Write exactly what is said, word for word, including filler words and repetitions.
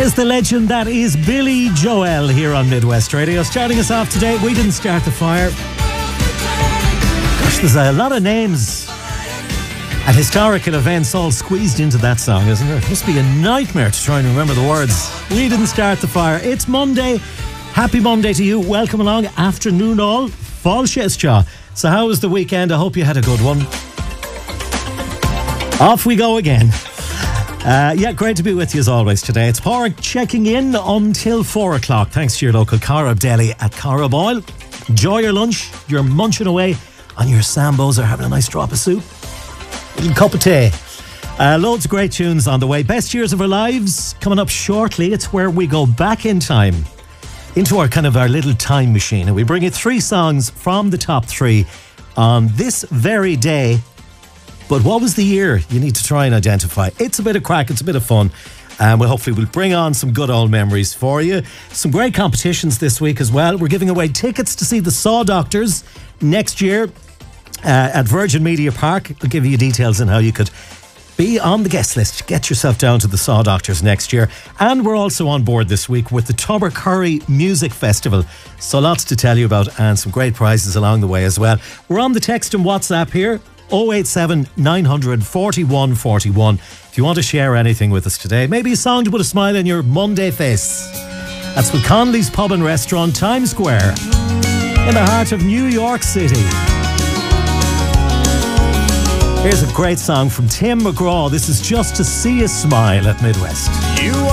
There's the legend that is Billy Joel here on Midwest Radio. Starting us off today, We Didn't Start the Fire. Gosh, there's a lot of names at historical events all squeezed into that song, isn't there? It must be a nightmare to try and remember the words. We didn't start the fire. It's Monday. Happy Monday to you. Welcome along. Afternoon all. Fáilte. So how was the weekend? I hope you had a good one. Off we go again. Uh, yeah, great to be with you as always today. It's Pádraig checking in until four o'clock. Thanks to your local Carib Deli at Carib Oil. Enjoy your lunch. You're munching away on your sambos or having a nice drop of soup. A little cup of tea. Uh, loads of great tunes on the way. Best years of our lives coming up shortly. It's where we go back in time into our kind of our little time machine, and we bring you three songs from the top three on this very day. But what was the year? You need to try and identify. It's a bit of crack, it's a bit of fun, and we'll hopefully we'll bring on some good old memories for you. Some great competitions this week as well. We're giving away tickets to see the Saw Doctors next year uh, at Virgin Media Park. I'll give you details on how you could be on the guest list. Get yourself down to the Saw Doctors next year. And we're also on board this week with the Tubbercurry Music Festival. So lots to tell you about and some great prizes along the way as well. We're on the text and WhatsApp here. oh eight seven, nine hundred, forty-one forty-one. If you want to share anything with us today, maybe a song to put a smile on your Monday face. That's with Conley's Pub and Restaurant, Times Square, in the heart of New York City. Here's a great song from Tim McGraw. This is Just to See a Smile at Midwest. You